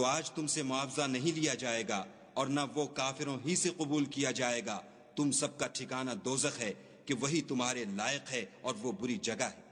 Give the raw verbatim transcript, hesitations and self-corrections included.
तो आज तुमसे मुआवजा नहीं लिया जाएगा और न वो काफिरों ही से कबूल किया जाएगा। तुम सबका ठिकाना दोज़ख है कि वही तुम्हारे लायक है और वो बुरी जगह है।